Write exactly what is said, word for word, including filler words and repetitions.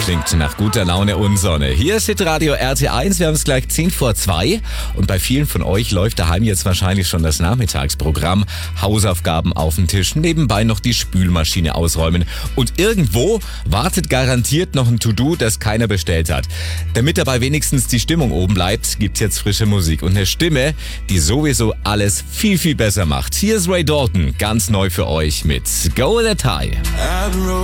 Klingt nach guter Laune und Sonne. Hier ist Hitradio R T eins, wir haben es gleich zehn vor zwei und bei vielen von euch läuft daheim jetzt wahrscheinlich schon das Nachmittagsprogramm. Hausaufgaben auf dem Tisch, nebenbei noch die Spülmaschine ausräumen und irgendwo wartet garantiert noch ein To-Do, das keiner bestellt hat. Damit dabei wenigstens die Stimmung oben bleibt, gibt's jetzt frische Musik und eine Stimme, die sowieso alles viel, viel besser macht. Hier ist Ray Dalton, ganz neu für euch mit Go That High.